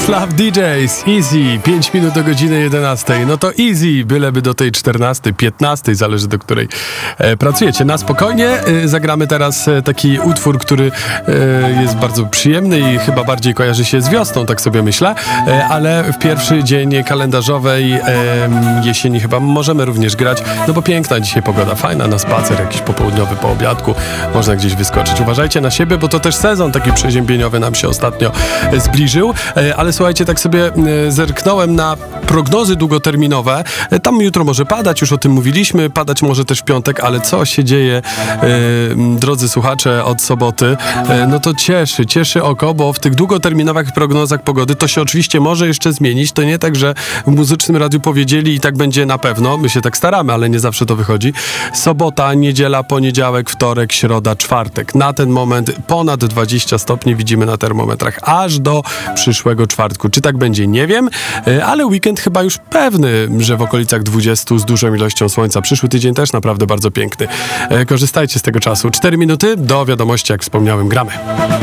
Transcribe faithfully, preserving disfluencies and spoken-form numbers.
Love D Js, Easy, pięć minut do godziny jedenastej. No to easy, byleby do tej czternastej, piętnastej, zależy do której e, pracujecie. Na spokojnie e, zagramy teraz e, taki utwór, który e, jest bardzo przyjemny i chyba bardziej kojarzy się z wiosną, tak sobie myślę, e, ale w pierwszy dzień kalendarzowej e, jesieni chyba możemy również grać, no bo piękna dzisiaj pogoda, fajna na spacer, jakiś popołudniowy po obiadku, można gdzieś wyskoczyć. Uważajcie na siebie, bo to też sezon taki przeziębieniowy nam się ostatnio e, zbliżył, e, ale słuchajcie, tak sobie e, zerknąłem na prognozy długoterminowe. E, tam jutro może padać, już o tym mówiliśmy, padać może też w piątek, ale co się dzieje, e, drodzy słuchacze, od soboty, e, no to cieszy, cieszy oko, bo w tych długoterminowych prognozach pogody to się oczywiście może jeszcze zmienić. To nie tak, że w Muzycznym Radiu powiedzieli i tak będzie na pewno. My się tak staramy, ale nie zawsze to wychodzi. Sobota, niedziela, poniedziałek, wtorek, środa, czwartek. Na ten moment ponad dwadzieścia stopni widzimy na termometrach aż do przyszłego czwartku. Czy tak będzie? Nie wiem, ale weekend chyba już pewny, że w okolicach dwudziestu z dużą ilością słońca. Przyszły tydzień też naprawdę bardzo piękny. Korzystajcie z tego czasu. Cztery minuty do wiadomości, jak wspomniałem, gramy.